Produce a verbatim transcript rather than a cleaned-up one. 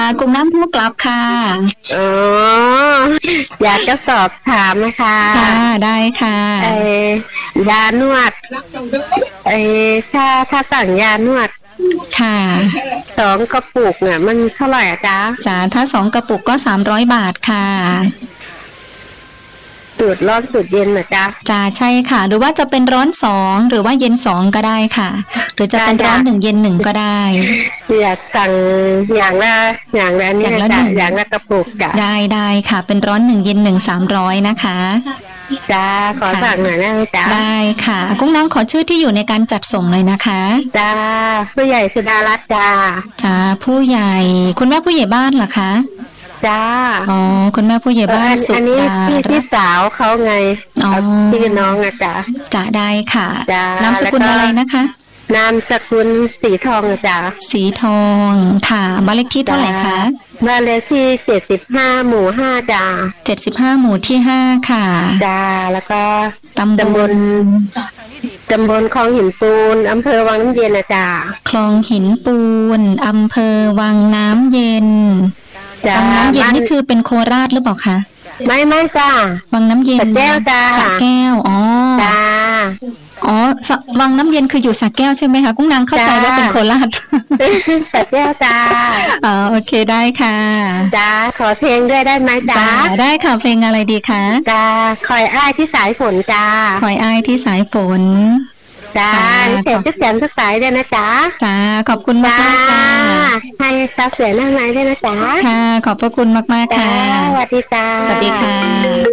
กุ้งน้ำพูกลับค่ะอ๋ออยากจะสอบถามนะคะค่ะได้ค่ะไอ้ยานวดไอ้ถ้าถ้าสั่งยานวดค่ะสองกระปุกเนี่ยมันเท่าไหร่อะจ๊ะจ้าถ้าสองกระปุกก็สามร้อยบาทค่ะสูตรร้อนสูตรเย็นนะจ๊ะจ้าใช่ค่ะหรือว่าจะเป็นร้อนสองหรือว่าเย็นสองก็ได้ค่ะหรือจะเป็นร้อนหนึ่งเย็นหนึ่งก็ได้อยากสั่งอย่างละอย่างละนี่นะจ๊ะอย่างละกระปุกจ้ะได้ได้ค่ะเป็นร้อนหนึ่งเย็นหนึ่งสามร้อยนะคะจ้าขอสั่งหน่อยได้ไหมจ๊ะได้ค่ะกุ้งน้ำขอชื่อที่อยู่ในการจัดส่งเลยนะคะจ้าผู้ใหญ่สุดารัตน์จ้าจ้าผู้ใหญ่คุณแม่ผู้ใหญ่บ้านเหรอคะจ้าอ๋อคุณแม่ผู้ใหญ่บ้านสุดาอันนี้พี่พี่สาวเขาไงอ๋อพี่น้องนะจ๊ะจะได้ค่ะนามสกุลอะไรนะคะนามสกุลสีทองจ้ะสีทองค่ะบ้านเลขที่เท่าไหร่คะบ้านเลขที่เจ็ดสิบห้าหมู่ห้าจ้าเจ็ดสิบห้าหมู่ที่ห้าค่ะจ้าแล้วก็ตำบลตำบลคลองหินปูนอำเภอวังน้ำเย็นนะจ้าคลองหินปูนอำเภอวังน้ำเย็นวังน้ำเย็นนี่คือเป็นโคราชหรือเปล่าคะไม่ไม่จ้าวังน้ำเย็นสระแก้วจ้าสระแก้วอ๋อจ้าอ๋อวังน้ำเย็นคืออยู่สระแก้วใช่ไหมคะกุ้งนางเข้าใจว่าเป็นโคราชสระแก้วจ้าอ๋อโอเคได้ค่ะจ้าขอเพลงด้วยได้ไหมจ้าได้ค่ะเพลงอะไรดีคะจ้าคอยอ้ายที่สายฝนจ้าคอยอ้ายที่สายฝนจ้าเสร็จทุกแสนทุกสายด้วยนะจ้าจ้าขอบคุณมากค่ะให้สาวเสือหน้าไม้ด้วยนะจ้าค่ะขอบพระคุณมากๆค่ะสวัสดีจ้าสวัสดีค่ะ